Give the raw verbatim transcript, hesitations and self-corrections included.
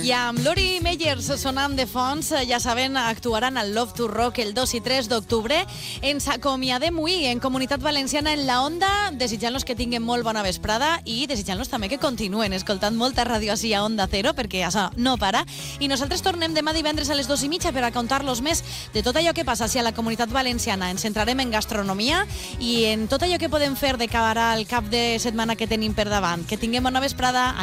I amb Lori Meyers sonant de fons, ja saben, actuaran al Love to Rock el dos i tres d'octubre. Ens acomiadem avui en Comunitat Valenciana en la Onda, desitjant-los que tinguin molt bona vesprada i desitjant-los també que continuen escoltant molta ràdio així a Onda Cero, perquè això no para. I nosaltres tornem demà divendres a les dos i mitja per a contar-los més de tot allò que passa així a la Comunitat Valenciana. Ens centrarem en gastronomia i en tot allò que podem fer de cara al cap de setmana que tenim per davant. Que tinguem bona vesprada.